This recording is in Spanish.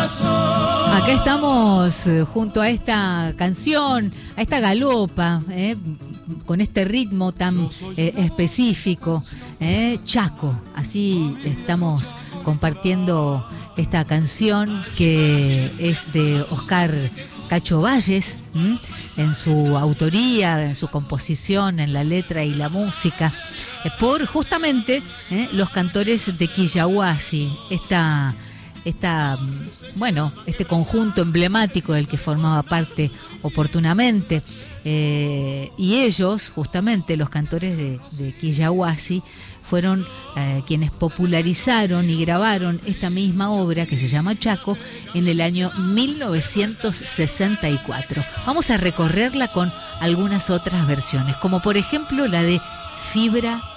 Acá estamos junto a esta canción, a esta galopa, con este ritmo tan específico, Chaco. Así estamos compartiendo esta canción que es de Oscar Cacho Valles, en su autoría, en su composición, en la letra y la música, por justamente los cantores de Quillahuasi, este conjunto emblemático del que formaba parte oportunamente, y ellos, justamente los cantores de Quillahuasi, fueron quienes popularizaron y grabaron esta misma obra que se llama Chaco en el año 1964. Vamos a recorrerla con algunas otras versiones, como por ejemplo la de Fibra